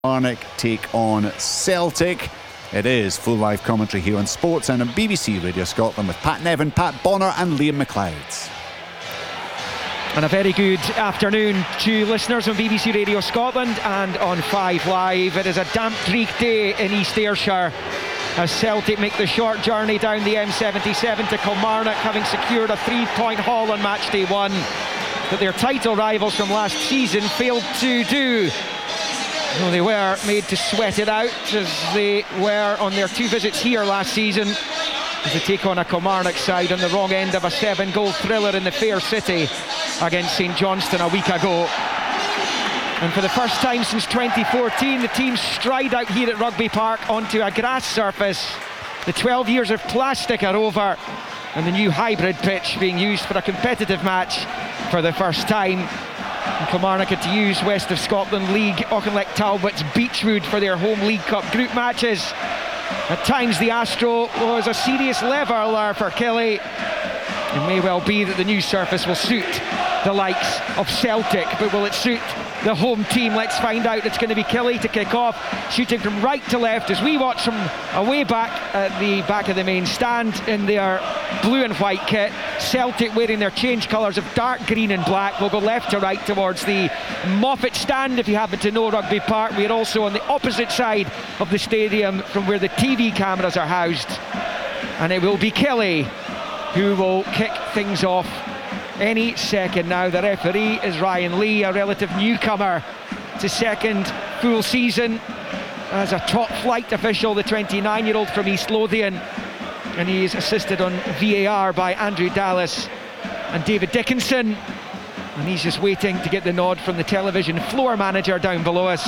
Kilmarnock take on Celtic. It is full live commentary here on Sports and on BBC Radio Scotland with Pat Nevin, Pat Bonner and Liam McLeod. And a very good afternoon to listeners on BBC Radio Scotland and on 5 Live. It is a damp, dreary day in East Ayrshire as Celtic make the short journey down the M77 to Kilmarnock, having secured a 3-point haul on match day 1 that their title rivals from last season failed to do. Well, they were made to sweat it out as they were on their 2 visits here last season, as they take on a Kilmarnock side on the wrong end of a 7-goal thriller in the Fair City against St Johnstone a week ago. And for the first time since 2014, the teams stride out here at Rugby Park onto a grass surface. The 12 years of plastic are over, and the new hybrid pitch being used for a competitive match for the first time. And Kilmarnock had to use West of Scotland League Auchinleck Talbot's Beechwood for their home League Cup group matches. At times the Astro was a serious leveller for Killie. It may well be that the new surface will suit the likes of Celtic, but will it suit the home team? Let's find out. It's going to be Killie to kick off, shooting from right to left as we watch from away back at the back of the main stand in their blue and white kit. Celtic wearing their change colours of dark green and black will go left to right towards the Moffat stand. If you happen to know Rugby Park, we are also on the opposite side of the stadium from where the TV cameras are housed, and it will be Killie who will kick things off any second now. The referee is Ryan Lee, a relative newcomer to second full season as a top flight official, the 29-year-old from East Lothian, and he is assisted on VAR by Andrew Dallas and David Dickinson, and he's just waiting to get the nod from the television floor manager down below us.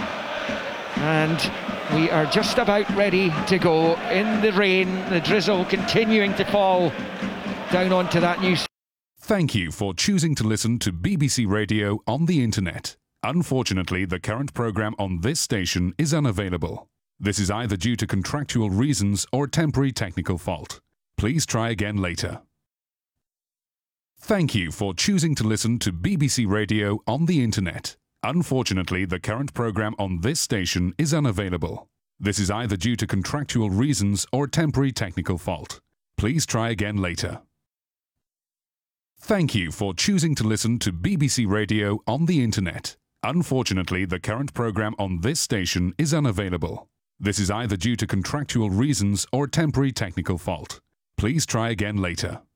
And we are just about ready to go in the rain, the drizzle continuing to fall down onto that new. Thank you for choosing to listen to BBC Radio on the internet. Unfortunately, the current programme on this station is unavailable. This is either due to contractual reasons or a temporary technical fault. Please try again later. Thank you for choosing to listen to BBC Radio on the internet. Unfortunately, the current programme on this station is unavailable. This is either due to contractual reasons or a temporary technical fault. Please try again later. Thank you for choosing to listen to BBC Radio on the internet. Unfortunately, the current programme on this station is unavailable. This is either due to contractual reasons or a temporary technical fault. Please try again later.